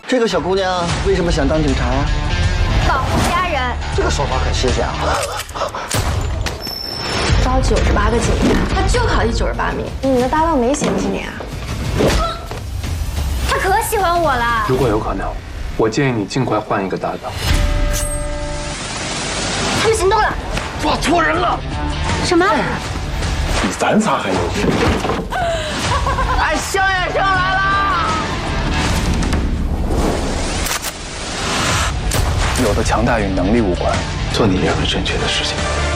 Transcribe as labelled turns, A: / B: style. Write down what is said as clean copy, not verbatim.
A: 这个小姑娘为什么想当警察呀？
B: 保护家人。
A: 这个说法很新鲜啊。
B: 招98个警察，他就考第98名。你的搭档没嫌弃你啊？他可喜欢我了。
C: 如果有可能，我建议你尽快换一个搭档。
B: 他们行动了，
A: 抓错人了。
B: 什么？
C: 比咱仨还牛逼！
A: 哎，萧远生来了！
C: 有的强大与能力无关，做你认为正确的事情。